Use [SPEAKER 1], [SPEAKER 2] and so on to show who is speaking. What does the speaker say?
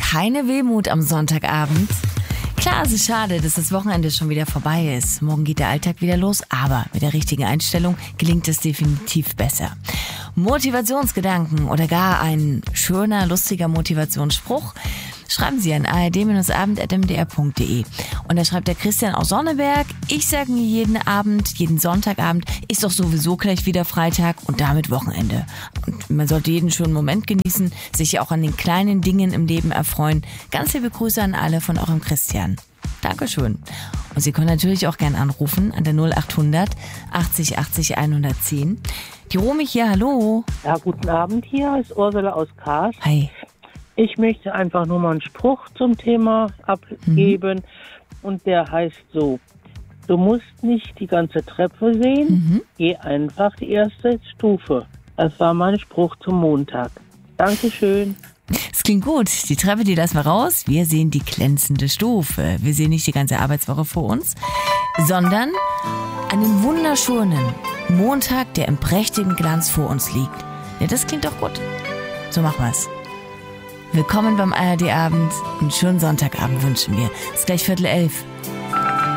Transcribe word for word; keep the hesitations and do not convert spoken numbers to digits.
[SPEAKER 1] keine Wehmut am Sonntagabend. Klar, es ist schade, dass das Wochenende schon wieder vorbei ist. Morgen geht der Alltag wieder los, aber mit der richtigen Einstellung gelingt es definitiv besser. Motivationsgedanken oder gar ein schöner, lustiger Motivationsspruch? Schreiben Sie an a r d abend at m d r punkt d e. Und da schreibt der Christian aus Sonneberg: Ich sage mir jeden Abend, jeden Sonntagabend, ist doch sowieso gleich wieder Freitag und damit Wochenende. Und man sollte jeden schönen Moment genießen, sich auch an den kleinen Dingen im Leben erfreuen. Ganz liebe Grüße an alle von eurem Christian. Dankeschön. Und Sie können natürlich auch gern anrufen an der null achthundert achtzig achtzig hundertzehn. Die Romy hier, hallo.
[SPEAKER 2] Ja, guten Abend, hier ist Ursula aus Kars.
[SPEAKER 1] Hi.
[SPEAKER 2] Ich möchte einfach nur mal einen Spruch zum Thema abgeben. Mhm. Und der heißt so: Du musst nicht die ganze Treppe sehen, mhm. geh einfach die erste Stufe. Das war mein Spruch zum Montag. Dankeschön.
[SPEAKER 1] Das klingt gut. Die Treppe, die lassen wir raus. Wir sehen die glänzende Stufe. Wir sehen nicht die ganze Arbeitswoche vor uns, sondern einen wunderschönen Montag, der im prächtigen Glanz vor uns liegt. Ja, das klingt doch gut. So machen wir's. Willkommen beim A R D-Abend. Einen schönen Sonntagabend wünschen wir. Es ist gleich Viertel elf.